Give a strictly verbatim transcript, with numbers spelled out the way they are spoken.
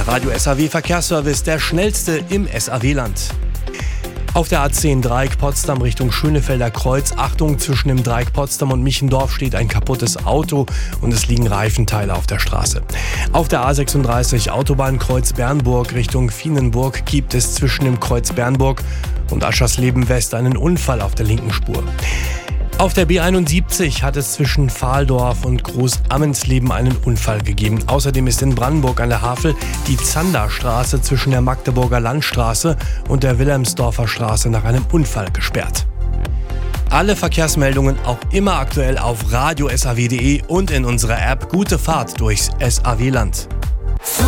Der Radio S A W Verkehrsservice, der schnellste im S A W-Land. Auf der A zehn Dreieck Potsdam Richtung Schönefelder Kreuz. Achtung, zwischen dem Dreieck Potsdam und Michendorf steht ein kaputtes Auto und es liegen Reifenteile auf der Straße. Auf der A sechsunddreißig Autobahnkreuz Bernburg Richtung Vienenburg gibt es zwischen dem Kreuz Bernburg und Aschersleben West einen Unfall auf der linken Spur. Auf der B einundsiebzig hat es zwischen Pfahldorf und Großammensleben einen Unfall gegeben. Außerdem ist in Brandenburg an der Havel die Zanderstraße zwischen der Magdeburger Landstraße und der Wilhelmsdorfer Straße nach einem Unfall gesperrt. Alle Verkehrsmeldungen auch immer aktuell auf radio punkt s a w punkt d e und in unserer App Gute Fahrt durchs S A W-Land.